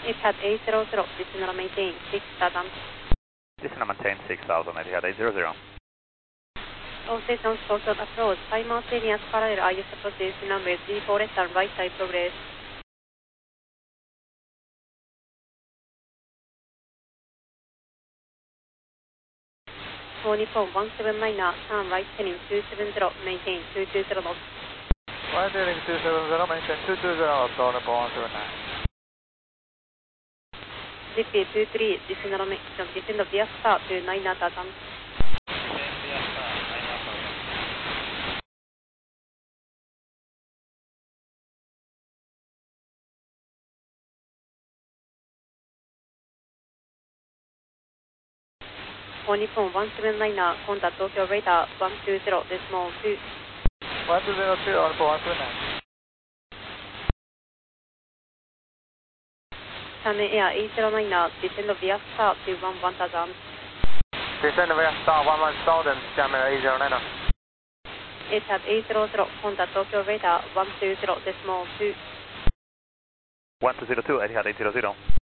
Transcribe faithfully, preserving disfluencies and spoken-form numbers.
Etihad eight zero zero, descend and maintain six thousand. Descend and maintain six thousand, Etihad eight zero zero. All stations total approach, five miles radius parallel, I S approach destination number G four less than right side progress. For Nippon one seven nine, turn right heading two seven zero, maintain two two zero knots. Right heading two seven zero, maintain two two zero knots, on Nippon one seven nine. Zippy two three, descend and maintain, descend via star to nine thousand. For Nippon one seven nine, contact Tokyo radar one two zero decimal two. one two zero two, on Nippon one seven nine. Channel Air eight zero nine, descend via star to one one thousand. Descend via star one one thousand, Channel eight zero nine. Etihad eight zero zero, contact Tokyo radar one two zero decimal two. one two zero two, Etihad eight zero zero.